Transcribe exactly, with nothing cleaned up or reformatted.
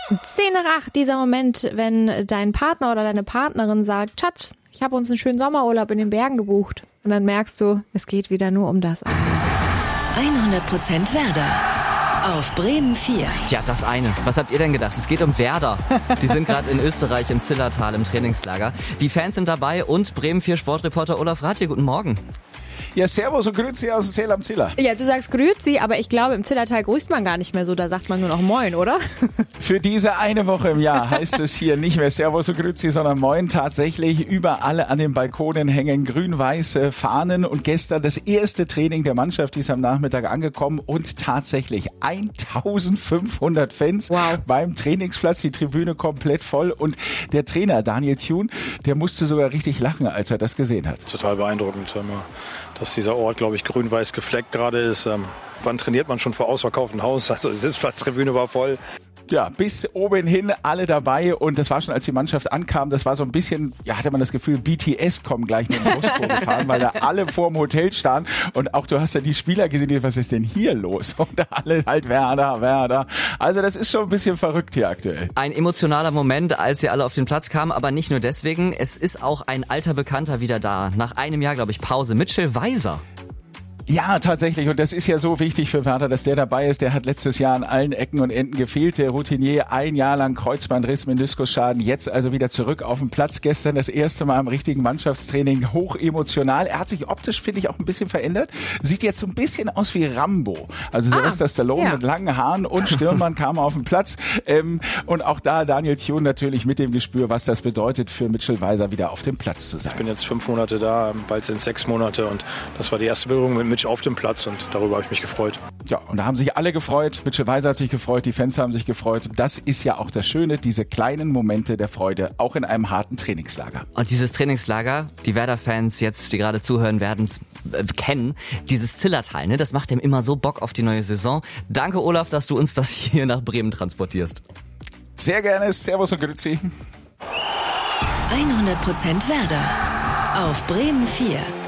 zehn nach acht, dieser Moment, wenn dein Partner oder deine Partnerin sagt, Schatz, ich habe uns einen schönen Sommerurlaub in den Bergen gebucht. Und dann merkst du, es geht wieder nur um das. hundert Prozent Werder. Auf Bremen vier. Tja, das eine. Was habt ihr denn gedacht? Es geht um Werder. Die sind gerade in Österreich im Zillertal im Trainingslager. Die Fans sind dabei und Bremen vier Sportreporter Olaf Rathje. Guten Morgen. Ja, servus und grüezi aus dem Zell am Ziller. Ja, du sagst grüezi, aber ich glaube, im Zillertal grüßt man gar nicht mehr so, da sagt man nur noch Moin, oder? Für diese eine Woche im Jahr heißt es hier nicht mehr servus und grüezi, sondern Moin. Tatsächlich überall an den Balkonen hängen grün-weiße Fahnen und gestern das erste Training der Mannschaft, die ist am Nachmittag angekommen und tatsächlich eintausendfünfhundert Fans wow. beim Trainingsplatz, die Tribüne komplett voll und der Trainer Daniel Thune, der musste sogar richtig lachen, als er das gesehen hat. Total beeindruckend, dass dieser Ort, glaube ich, grün-weiß gefleckt gerade ist. Ähm, wann trainiert man schon vor ausverkauftem Haus? Also die Sitzplatztribüne war voll. Ja, bis oben hin alle dabei und das war schon, als die Mannschaft ankam, das war so ein bisschen, ja, hatte man das Gefühl, B T S kommen gleich mit dem Bus vorgefahren, weil da alle vor dem Hotel standen und auch du hast ja die Spieler gesehen, was ist denn hier los? Und alle halt Werder, Werder. Also das ist schon ein bisschen verrückt hier aktuell. Ein emotionaler Moment, als sie alle auf den Platz kamen, aber nicht nur deswegen, es ist auch ein alter Bekannter wieder da. Nach einem Jahr, glaube ich, Pause. Mitchell Weiser. Ja, tatsächlich. Und das ist ja so wichtig für Werder, dass der dabei ist. Der hat letztes Jahr an allen Ecken und Enden gefehlt. Der Routinier, ein Jahr lang Kreuzbandriss, Meniskusschaden. Jetzt also wieder zurück auf den Platz. Gestern das erste Mal im richtigen Mannschaftstraining. Hoch emotional. Er hat sich optisch, finde ich, auch ein bisschen verändert. Sieht jetzt so ein bisschen aus wie Rambo. Also Sylvester ah, Stallone ja. mit langen Haaren und Stürmern kam auf den Platz. Ähm, und auch da Daniel Thune natürlich mit dem Gespür, was das bedeutet für Mitchell Weiser wieder auf dem Platz zu sein. Ich bin jetzt fünf Monate da, bald sind es sechs Monate und das war die erste Berührung mit Mitch auf dem Platz und darüber habe ich mich gefreut. Ja, und da haben sich alle gefreut. Mitchell Weiser hat sich gefreut, die Fans haben sich gefreut. Das ist ja auch das Schöne, diese kleinen Momente der Freude, auch in einem harten Trainingslager. Und dieses Trainingslager, die Werder-Fans jetzt, die gerade zuhören, werden es äh, kennen. Dieses Zillertal, ne, das macht dem immer so Bock auf die neue Saison. Danke, Olaf, dass du uns das hier nach Bremen transportierst. Sehr gerne. Servus und grüezi. hundert Prozent Werder. Auf Bremen vier.